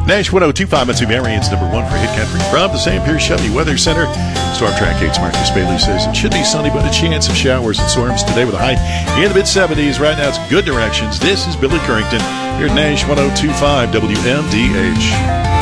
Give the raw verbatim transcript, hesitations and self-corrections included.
Nash one oh two point five, Matthew Marion's number one for Hit Country. From the Sam Pierce Chevy Weather Center, Storm Track eight's Marcus Bailey says it should be sunny, but a chance of showers and storms today with a high in the mid-seventies. Right now, it's good directions. This is Billy Currington here at Nash one oh two point five W M D H.